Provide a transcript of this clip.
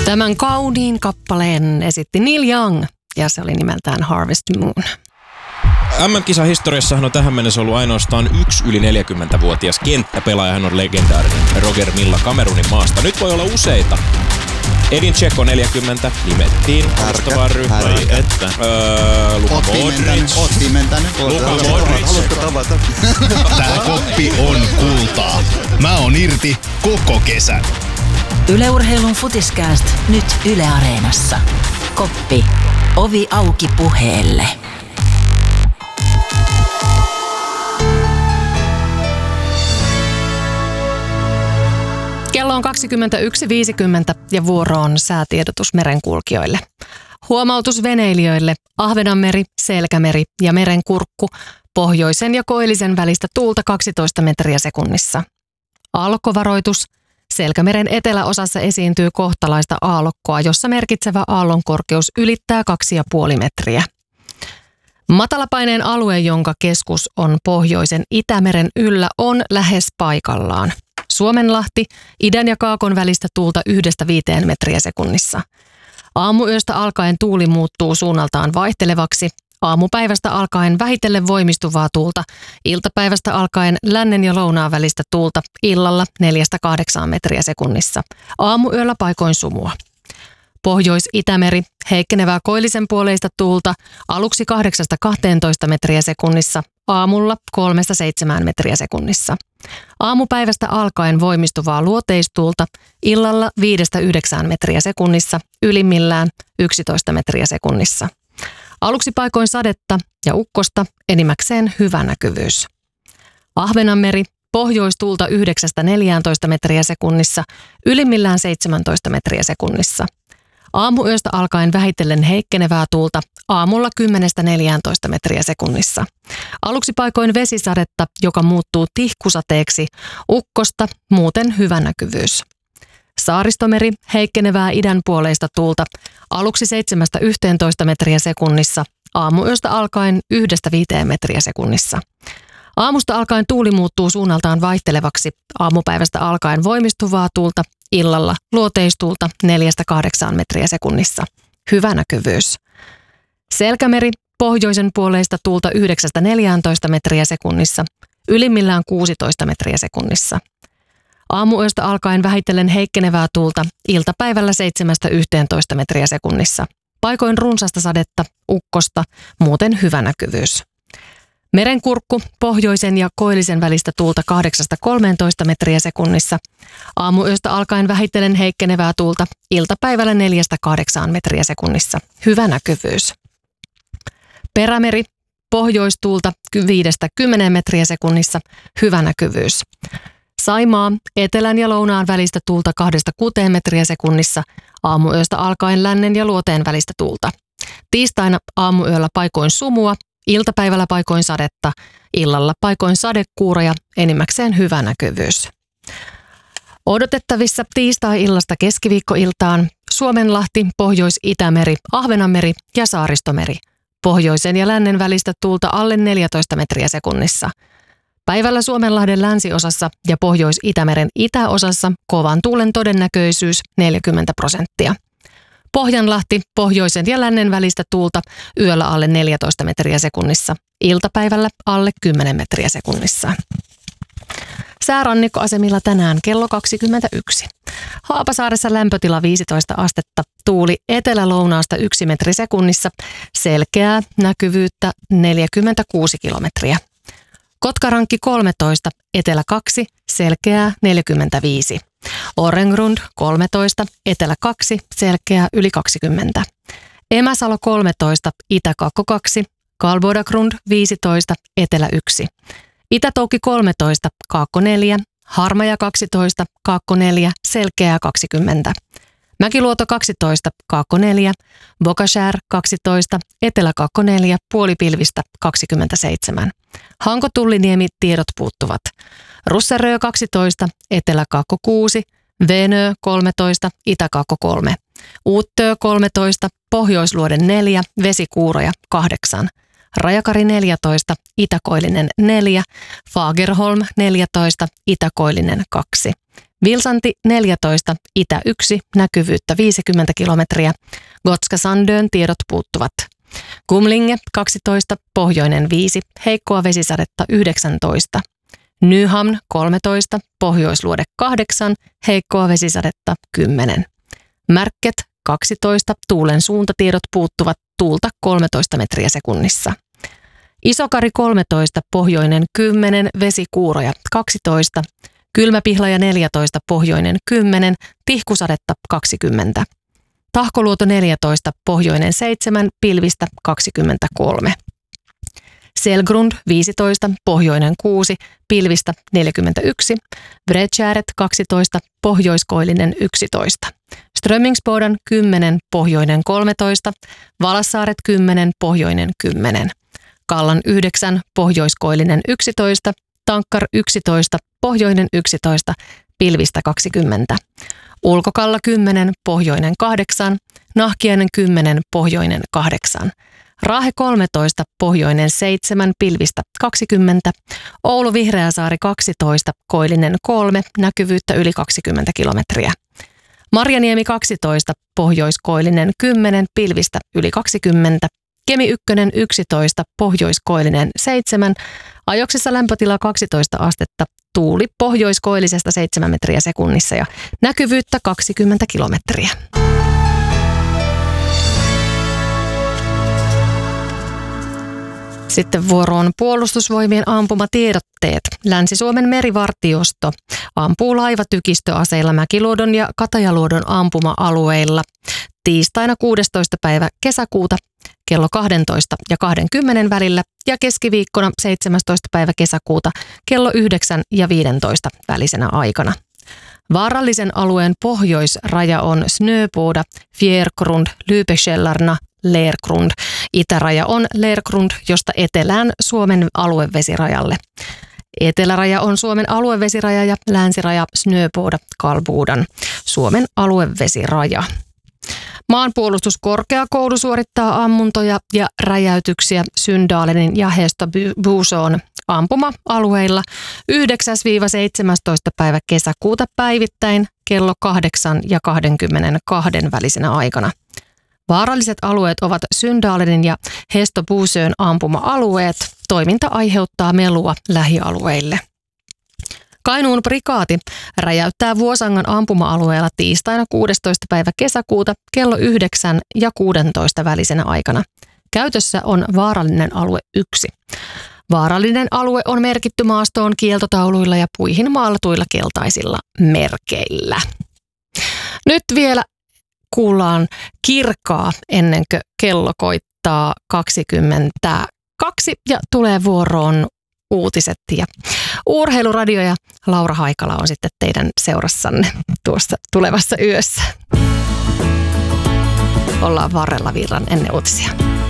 Tämän kauniin kappaleen esitti Neil Young ja se oli nimeltään Harvest Moon. MM-kisahistoriassahan on tähän mennessä ollut ainoastaan yksi yli 40-vuotias kenttäpelaaja. Hän on legendaarinen Roger Milla Kamerunin maasta. Nyt voi olla useita. Edin Dzeko 40 nimettiin alustavaan ryhmään. Luka Modric. Oot pimentänyt. Luka Modric. Haluatko tavata? Tää koppi on kultaa. Mä oon irti koko kesän. Yle Urheilun Futiskääst nyt Yle Areenassa. Koppi. Ovi auki puheelle. Kello on 21.50 ja vuoro on säätiedotus merenkulkijoille. Huomautus veneilijöille: Ahvenanmeri, Selkämeri ja Merenkurkku, pohjoisen ja koillisen välistä tuulta 12 metriä sekunnissa. Aallokkovaroitus: Selkämeren eteläosassa esiintyy kohtalaista aallokkoa, jossa merkitsevä aallonkorkeus ylittää 2,5 metriä. Matalapaineen alue, jonka keskus on pohjoisen Itämeren yllä, on lähes paikallaan. Suomenlahti, idän ja kaakon välistä tuulta 1-5 metriä sekunnissa. Aamuyöstä alkaen tuuli muuttuu suunnaltaan vaihtelevaksi. Aamupäivästä alkaen vähitellen voimistuvaa tuulta, iltapäivästä alkaen lännen ja lounaan välistä tuulta, illalla 4-8 metriä sekunnissa. Aamuyöllä paikoin sumua. Pohjois-Itämeri, heikkenevää koillisen puoleista tuulta, aluksi 8-12 metriä sekunnissa, aamulla 3-7 metriä sekunnissa. Aamupäivästä alkaen voimistuvaa luoteistuulta, illalla 5-9 metriä sekunnissa, ylimmillään 11 metriä sekunnissa. Aluksi paikoin sadetta ja ukkosta, enimmäkseen hyvä näkyvyys. Ahvenanmeri, pohjoistuulta 9-14 metriä sekunnissa, ylimmillään 17 metriä sekunnissa. Aamuyöstä alkaen vähitellen heikkenevää tuulta, aamulla 10-14 metriä sekunnissa. Aluksi paikoin vesisadetta, joka muuttuu tihkusateeksi, ukkosta, muuten hyvä näkyvyys. Saaristomeri, heikkenevää idänpuoleista tuulta, aluksi 7-11 metriä sekunnissa, aamuyöstä alkaen 1-5 metriä sekunnissa. Aamusta alkaen tuuli muuttuu suunnaltaan vaihtelevaksi, aamupäivästä alkaen voimistuvaa tuulta, illalla luoteistuulta 4-8 metriä sekunnissa. Hyvä näkyvyys. Selkämeri, pohjoisen puoleista tuulta 9-14 metriä sekunnissa, ylimmillään 16 metriä sekunnissa. Aamuyöstä alkaen vähitellen heikkenevää tuulta, iltapäivällä 7-11 metriä sekunnissa. Paikoin runsasta sadetta, ukkosta, muuten hyvä näkyvyys. Merenkurkku, pohjoisen ja koillisen välistä tuulta 8-13 metriä sekunnissa. Aamuyöstä alkaen vähitellen heikkenevää tuulta, iltapäivällä 4-8 metriä sekunnissa. Hyvä näkyvyys. Perämeri, pohjoistuulta 5-10 metriä sekunnissa. Hyvä näkyvyys. Saimaa, etelän ja lounaan välistä tuulta 2-6 metriä sekunnissa. Aamuyöstä alkaen lännen ja luoteen välistä tuulta. Tiistaina aamuyöllä paikoin sumua, iltapäivällä paikoin sadetta, illalla paikoin sadekuuroja, enimmäkseen hyvä näkyvyys. Odotettavissa tiistai-illasta keskiviikkoiltaan Suomenlahti, Pohjois-Itämeri, Ahvenanmeri ja Saaristomeri. Pohjoisen ja lännen välistä tuulta alle 14 metriä sekunnissa. Päivällä Suomenlahden länsiosassa ja Pohjois-Itämeren itäosassa kovan tuulen todennäköisyys 40%. Pohjanlahti, pohjoisen ja lännen välistä tuulta yöllä alle 14 metriä sekunnissa, iltapäivällä alle 10 metriä sekunnissa. Säärannikkoasemilla tänään kello 21. Haapasaaressa lämpötila 15 astetta, tuuli etelä-lounaasta 1 metri sekunnissa, selkeää näkyvyyttä 46 kilometriä. Kotkarankki 13, etelä 2, selkeää 45. Orrengrund 13, etelä 2, selkeää yli 20. Emäsalo 13, itä-kakko 2, Kalbodagrund 15, etelä 1. Itätoukki 13, kaakko 4, Harmaja 12, kaakko 4, selkeää 20. Mäkiluoto 12, kaakko 4, Bokashär 12, etelä kaakko 4, puolipilvistä 27. Hanko-Tulliniemi tiedot puuttuvat. Russerö 12, etelä kaakko 6, Venö 13, itä-kaakko 3. Uuttö 13, Pohjoisluoden 4, vesikuuroja 8. Rajakari 14, itäkoillinen 4, Fagerholm 14, itäkoillinen 2. Vilsanti 14, itä 1, näkyvyyttä 50 kilometriä. Gotska Sandön tiedot puuttuvat. Kumlinge 12, pohjoinen 5, heikkoa vesisadetta 19. Nyhamn 13, pohjoisluode 8, heikkoa vesisadetta 10. Märket 12, tuulen suuntatiedot puuttuvat, tuulta 13 metriä sekunnissa. Isokari 13, pohjoinen 10, vesikuuroja 12. Kylmäpihlaja 14, pohjoinen 10, tihkusadetta 20. Tahkoluoto 14, pohjoinen 7, pilvistä 23. Selgrund 15, pohjoinen 6, pilvistä 41. Vretsjäret 12, pohjoiskoillinen 11. Strömmingsbodan 10, pohjoinen 13. Valassaaret 10, pohjoinen 10. Kallan 9, pohjoiskoillinen 11. Tankkar 11, pohjoinen 11, pilvistä 20. Ulkokalla 10, pohjoinen 8. Nahkiainen 10, pohjoinen 8. Raahe 13, pohjoinen 7, pilvistä 20. Oulu Vihreäsaari 12, koillinen 3, näkyvyyttä yli 20 kilometriä. Marjaniemi 12, pohjoiskoillinen 10, pilvistä yli 20. Kemi 1, 11, pohjoiskoillinen 7, ajoksissa lämpötila 12 astetta, tuuli pohjoiskoillisesta 7 metriä sekunnissa ja näkyvyyttä 20 kilometriä. Sitten vuoroon Puolustusvoimien ampumatiedotteet. Länsi-Suomen merivartiosto ampuu laivatykistöaseilla Mäkiluodon ja Katajaluodon ampuma-alueilla tiistaina 16. päivä kesäkuuta kello 12 ja 20 välillä ja keskiviikkona 17. päivä kesäkuuta kello 9 ja 15 välisenä aikana. Vaarallisen alueen pohjoisraja on Snöboda, Fjärgrund, Lübeschellarna, Lergrund. Itäraja on Lergrund, josta etelään Suomen aluevesirajalle. Eteläraja on Suomen aluevesiraja ja länsiraja Snöboda, Kalbudan, Suomen aluevesiraja. Maanpuolustuskorkeakoulu suorittaa ammuntoja ja räjäytyksiä Syndalenin ja Hästöbuson ampuma-alueilla 9-17. päivä kesäkuuta päivittäin kello 8 ja 22 välisenä aikana. Vaaralliset alueet ovat Syndalenin ja Hästöbuson ampuma-alueet. Toiminta aiheuttaa melua lähialueille. Kainuun prikaati räjäyttää Vuosangan ampuma-alueella tiistaina 16. päivä kesäkuuta kello 9 ja 16 välisenä aikana. Käytössä on vaarallinen alue 1. Vaarallinen alue on merkitty maastoon kieltotauluilla ja puihin maalatuilla keltaisilla merkeillä. Nyt vielä kuullaan Kirkkaa ennen kuin kello koittaa 22 ja tulee vuoroon uutiset ja Urheiluradio ja Laura Haikala on sitten teidän seurassanne tuossa tulevassa yössä. Ollaan varrella virran ennen uutisia.